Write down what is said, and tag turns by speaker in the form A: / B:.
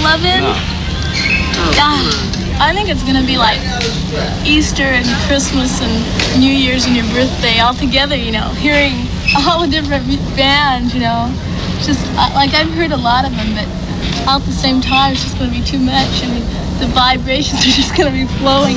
A: 11? I think it's gonna be like Easter and Christmas and New Year's and your birthday all together, you know, hearing all the different bands, you know. Just like I've heard a lot of them, but all at the same time it's just gonna be too much. I mean, the vibrations are just gonna be flowing